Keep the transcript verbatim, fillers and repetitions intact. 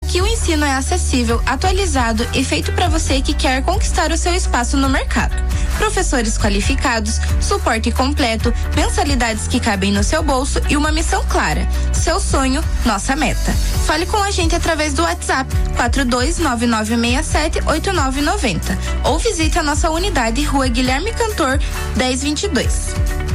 Aqui o ensino é acessível, atualizado e feito para você que quer conquistar o seu espaço no mercado. Professores qualificados, suporte completo, mensalidades que cabem no seu bolso e uma missão clara. Seu sonho, nossa meta. Fale com a gente através do WhatsApp quatro dois nove nove seis sete oito nove nove zero ou visite a nossa unidade Rua Guilherme Cantor dez vinte e dois.